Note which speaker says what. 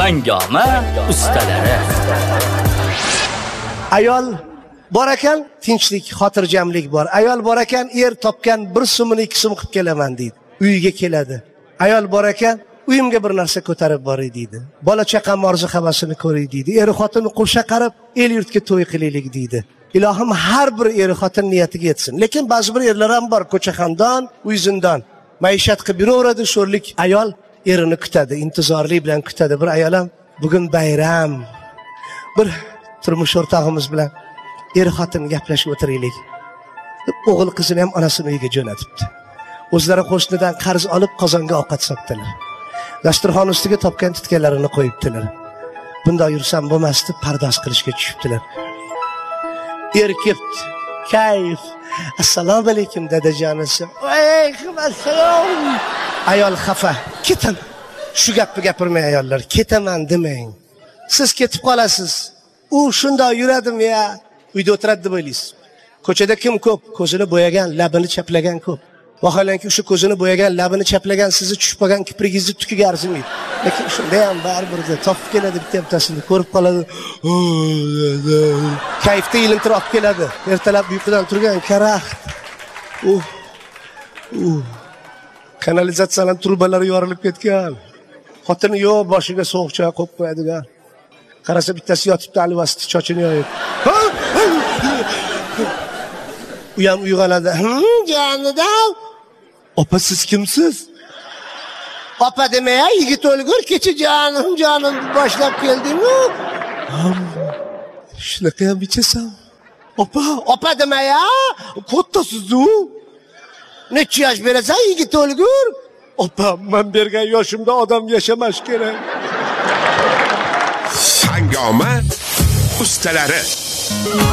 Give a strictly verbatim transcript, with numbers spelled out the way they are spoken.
Speaker 1: Hangoma ustalari.
Speaker 2: Ayol bor ekan, tinchlik, xotirjamlik bor. Ayol bor ekan, er topgan bir so'mini ikki so'm qilib kelaman deydi. Uyiga keladi. Ayol bor ekan, uyimga bir narsa ko'tarib boray deydi. Bola chaqam orzu havasini ko'ray deydi. Er xotini qo'sha qarab, el yurtga to'y qilaylik deydi. Ilohim har bir er xotin niyatiga yetsin. Lekin ba'zi bir erlar ham bor, ko'cha xandon, uy zindon. Maishat qilib yuraveradi, sho'rlik ayol erini kutadi, intizorlik bilan kutadi. Bir ayol ham bugun bayram. Bir turmush o'rtog'imiz bilan er xotin gaplashib o'tiraylik. O'g'il qizini ham onasining uyiga jo'natibdi. O'zlari qo'shnidan qarz olib qozonga ovqat sotdilar. Dasturxon ustiga topgan tutganlarini qo'yibdilar. Bunday yursam bo'lmasdi, pardoz qilishga tushibdilar. Er kelibdi. Kayf. Assalomu alaykum dadajonisi. Alaykum assalom. Ayol xafa. Ketaman. Shu gapni gapirmay ayollar, ketaman demang. Siz ketib qolasiz. U shunday yuradimi ya? Uyda o'tiradi deb o'ylaysiz. Ko'chada kim ko'p? Ko'zini bo'yagan, labini chaplagan ko'p. Vaholanki o'sha ko'zini bo'yagan, labini chaplagan, sizni tushib qolgan kiprigingizni tukiga arzimaydi. Lekin shunda ham baribir topib keladi, bitta bittasini ko'rib qoladi. Kayfda ilintirib olib keladi. Ertalab uyqudan turgan karaxt. Uh. Uh. Kanalizatsiyaning turbalari yorilib ketgan. Xotini yo'q, boshiga sovuq choy qo'yib qo'yadigan. Qarasa bittasi yotibdi, alvasti chochini yoyib. U ham uyg'onadi. "Hm, jonida. Opa, siz kimsiz?" Opa demay, yigit o'lgur, kecha jonim, jonim boshlab kelding-ku. Shunaqa ham ichasan. Opa, opa demay, kattasiz-ku. Necha yosh berasan, yigit o'lgur? Opa, men bergan yoshimda odam yashamash kerak.
Speaker 3: Hangoma ustalari.